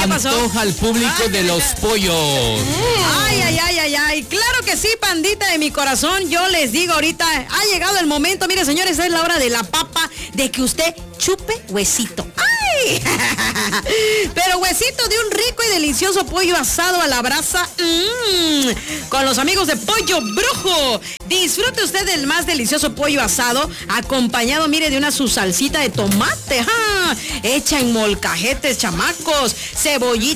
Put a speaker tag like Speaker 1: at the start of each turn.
Speaker 1: antoja al público de los pollos.
Speaker 2: Ay, claro que sí, pandita de mi corazón. Yo les digo ahorita, ha llegado el momento. Mire, señores, es la hora de la papa, de que usted chupe huesito. ¡Ay! Pero huesito de un rico y delicioso pollo asado a la brasa. Con los amigos de Pollo Brujo. Disfrute usted del más delicioso pollo asado, acompañado, mire, de una su salsita de tomate, hecha en molcajetes, chamacos, cebollita